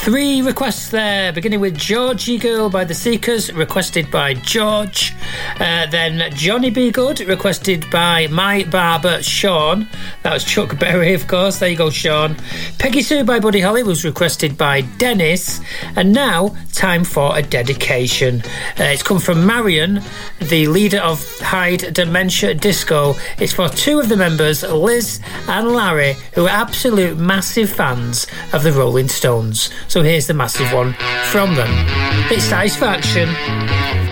3 requests there, beginning with Georgie Girl by The Seekers, requested by George. Then Johnny B. Good, requested by my barber, Sean. That was Chuck Berry, of course. There you go, Sean. Peggy Sue by Buddy Holly was requested by Dennis. And now, time for a dedication. It's come from Marion, the leader of Hyde Dementia Disco. It's for 2 of the members, Liz and Larry, who are absolute massive fans of the Rolling Stones. So here's the massive one from them. It's Satisfaction.